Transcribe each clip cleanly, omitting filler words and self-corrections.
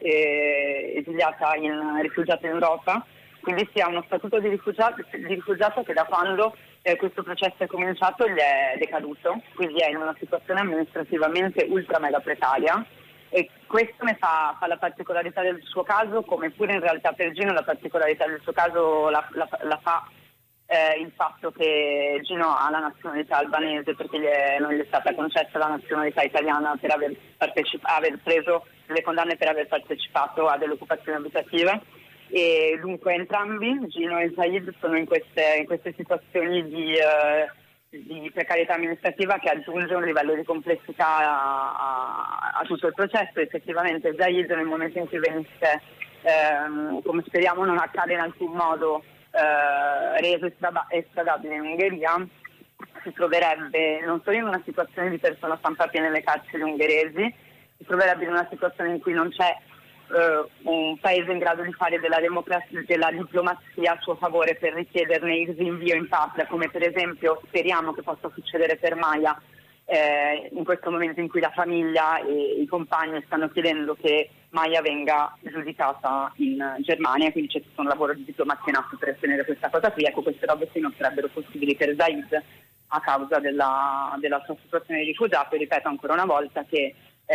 esiliata rifugiata in Europa, quindi si ha uno statuto di rifugiato che da quando questo processo è cominciato gli è decaduto, quindi è in una situazione amministrativamente ultra mega precaria, e questo ne fa la particolarità del suo caso, come pure in realtà per Gino la particolarità del suo caso la fa il fatto che Gino ha la nazionalità albanese, perché non gli è stata concessa la nazionalità italiana per aver preso delle condanne per aver partecipato a delle occupazioni abitative, e dunque entrambi, Gino e Said, sono in queste situazioni di precarietà amministrativa che aggiunge un livello di complessità a tutto il processo. Effettivamente Said, nel momento in cui venisse, come speriamo non accade in alcun modo, reso estradabile in Ungheria, si troverebbe non solo in una situazione di persona stampata nelle carceri ungheresi, si troverebbe in una situazione in cui non c'è un paese in grado di fare della diplomazia a suo favore per richiederne il rinvio in patria, come per esempio speriamo che possa succedere per Maya, in questo momento in cui la famiglia e i compagni stanno chiedendo che Maya venga giudicata in Germania, quindi c'è tutto un lavoro di diplomazia in atto per ottenere questa cosa qui. Ecco, queste robe qui non sarebbero possibili per Said a causa della sua situazione di rifugiato, e ripeto ancora una volta che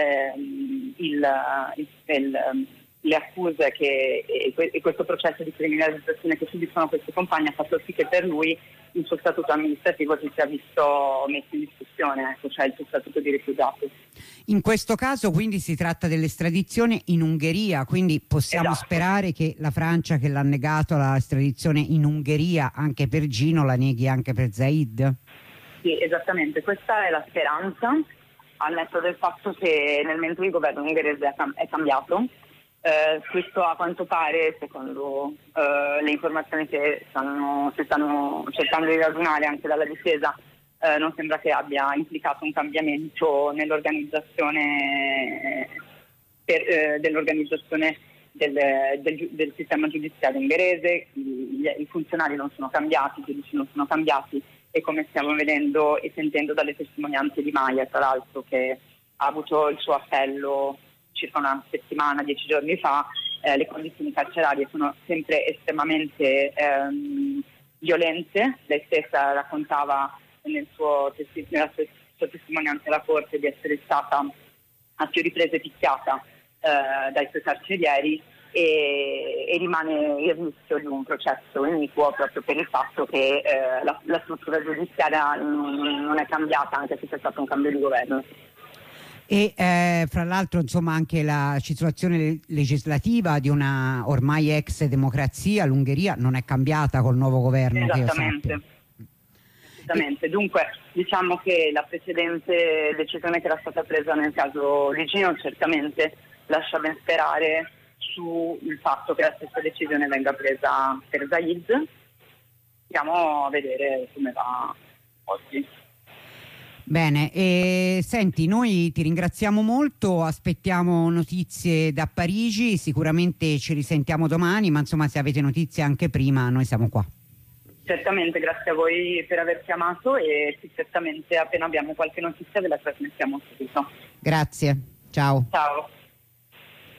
le accuse e questo processo di criminalizzazione che subiscono questi compagni ha fatto sì che per lui il suo statuto amministrativo si sia visto messo in discussione, ecco, cioè il suo statuto di rifugiato. In questo caso quindi si tratta dell'estradizione in Ungheria, quindi possiamo sperare che la Francia, che l'ha negato l'estradizione in Ungheria anche per Gino, la neghi anche per Said? Sì, esattamente, questa è la speranza, al netto del fatto che nel mentre il governo ungherese è cambiato. Questo a quanto pare, secondo le informazioni che si stanno cercando di ragionare anche dalla difesa, non sembra che abbia implicato un cambiamento nell'organizzazione del sistema giudiziario ungherese. I funzionari non sono cambiati, i giudici non sono cambiati, e come stiamo vedendo e sentendo dalle testimonianze di Maya, tra l'altro, che ha avuto il suo appello circa una settimana, 10 giorni fa, le condizioni carcerarie sono sempre estremamente violente. Lei stessa raccontava nella sua testimonianza alla corte di essere stata a più riprese picchiata dai suoi carcerieri, e rimane il rischio di un processo iniquo proprio per il fatto che la struttura giudiziaria non è cambiata, anche se c'è stato un cambio di governo. E fra l'altro insomma anche la situazione legislativa di una ormai ex democrazia, l'Ungheria, non è cambiata col nuovo governo. Esattamente. Dunque diciamo che la precedente decisione che era stata presa nel caso di Gino certamente lascia ben sperare sul fatto che la stessa decisione venga presa per Said. Andiamo a vedere come va oggi. Bene, senti, noi ti ringraziamo molto, aspettiamo notizie da Parigi, sicuramente ci risentiamo domani, ma insomma se avete notizie anche prima noi siamo qua. Certamente, grazie a voi per aver chiamato, e sì, certamente appena abbiamo qualche notizia ve la trasmettiamo subito. Grazie, ciao. Ciao.